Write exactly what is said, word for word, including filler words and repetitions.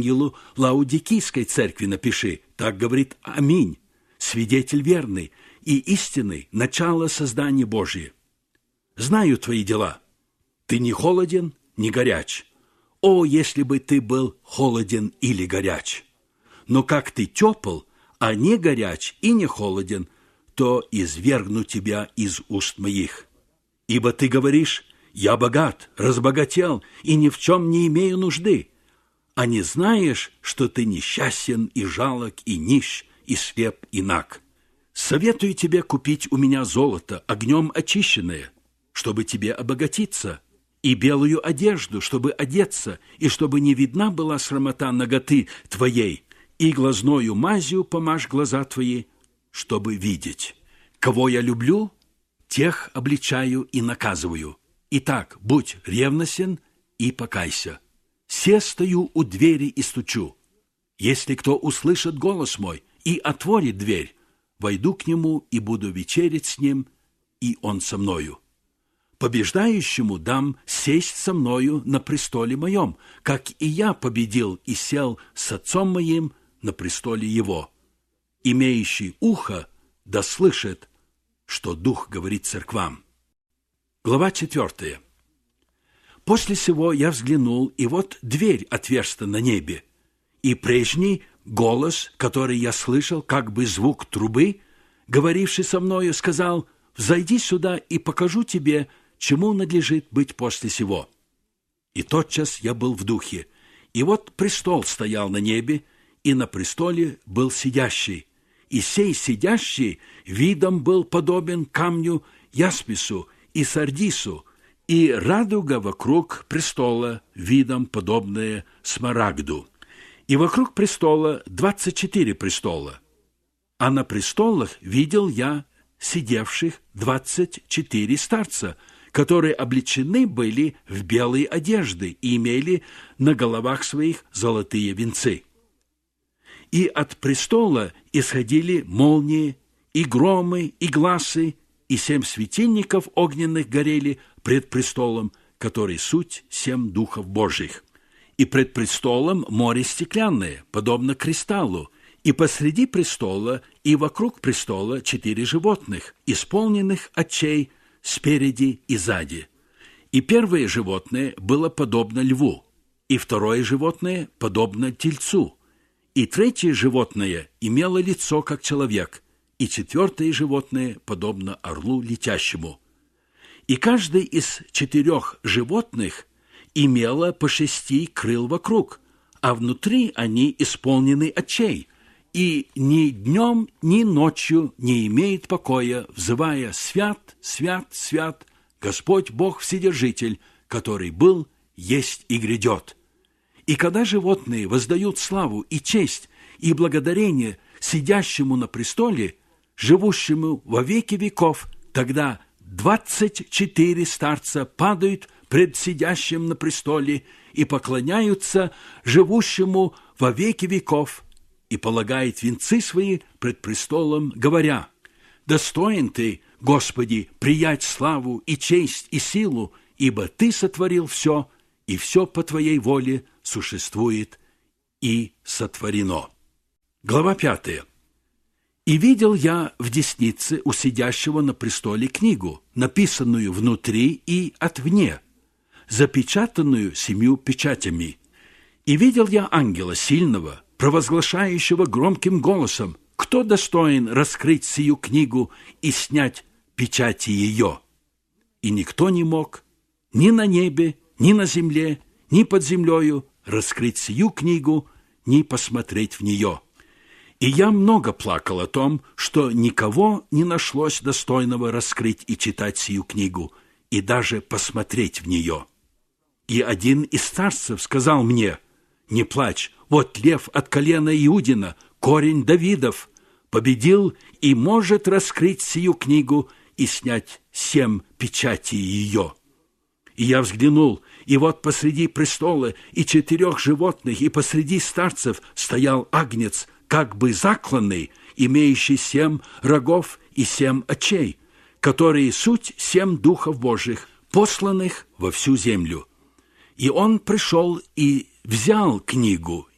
ангелу Лаудикийской церкви напиши, так говорит Аминь, свидетель верный и истинный, начало создания Божье. Знаю твои дела. Ты не холоден, не горяч. О, если бы ты был холоден или горяч! Но как ты тепл, а не горяч и не холоден, то извергну тебя из уст моих. Ибо ты говоришь: я богат, разбогател и ни в чем не имею нужды, а не знаешь, что ты несчастен и жалок, и нищ, и слеп, и наг. Советую тебе купить у меня золото, огнем очищенное, чтобы тебе обогатиться, и белую одежду, чтобы одеться, и чтобы не видна была срамота наготы твоей, и глазною мазью помажь глаза твои, чтобы видеть. Кого я люблю, тех обличаю и наказываю. Итак, будь ревностен и покайся. Се стою у двери и стучу. Если кто услышит голос мой и отворит дверь, войду к нему и буду вечерять с ним, и он со мною. Побеждающему дам сесть со мною на престоле моем, как и я победил и сел с отцом моим на престоле его. Имеющий ухо да слышит, что Дух говорит церквам. Глава четвертая. После сего я взглянул, и вот дверь отверста на небе, и прежний голос, который я слышал, как бы звук трубы, говоривший со мною, сказал: «Взойди сюда, и покажу тебе, чему надлежит быть после сего». И тотчас я был в духе, и вот престол стоял на небе, и на престоле был сидящий, и сей сидящий видом был подобен камню яспису и сардису, и радуга вокруг престола видом подобная смарагду. И вокруг престола двадцать четыре престола, а на престолах видел я сидевших двадцать четыре старца, которые облечены были в белые одежды и имели на головах своих золотые венцы. И от престола исходили молнии, и громы, и гласы, и семь светильников огненных горели пред престолом, который суть семь духов Божьих. И пред престолом море стеклянное, подобно кристаллу, и посреди престола и вокруг престола четыре животных, исполненных очей спереди и сзади. И первое животное было подобно льву, и второе животное подобно тельцу, и третье животное имело лицо, как человек, и четвертое животное подобно орлу летящему. И каждый из четырех животных имело по шести крыл вокруг, а внутри они исполнены очей, и ни днем, ни ночью не имеет покоя, взывая: «Свят, свят, свят, Господь Бог Вседержитель, который был, есть и грядет». И когда животные воздают славу и честь и благодарение сидящему на престоле, живущему во веки веков, тогда двадцать четыре старца падают пред сидящим на престоле и поклоняются живущему во веки веков, и полагает венцы свои пред престолом, говоря: «Достоин ты, Господи, приять славу и честь и силу, ибо Ты сотворил все, и все по Твоей воле существует и сотворено». Глава пятая. «И видел я в деснице у сидящего на престоле книгу, написанную внутри и отвне, запечатанную семью печатями. И видел я ангела сильного, провозглашающего громким голосом: кто достоин раскрыть сию книгу и снять печати ее? И никто не мог ни на небе, ни на земле, ни под землею раскрыть сию книгу, ни посмотреть в нее. И я много плакал о том, что никого не нашлось достойного раскрыть и читать сию книгу, и даже посмотреть в нее. И один из старцев сказал мне: не плачь, вот лев от колена Иудина, корень Давидов, победил и может раскрыть сию книгу и снять семь печатей ее. И я взглянул, и вот посреди престола и четырех животных, и посреди старцев стоял агнец, как бы закланный, имеющий семь рогов и семь очей, которые суть семь духов Божьих, посланных во всю землю. И он пришел и взял книгу